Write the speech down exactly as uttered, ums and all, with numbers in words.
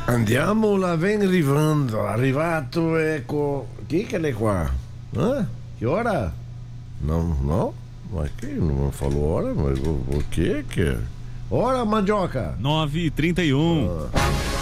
Andiamo, la vem arrivando, arrivato, ecco. Chi che è qua? Eh? Che ora? Não, não? Mas que não falou hora? Mas o, o que que? Hora, mandioca? nove e trinta e um. Ah.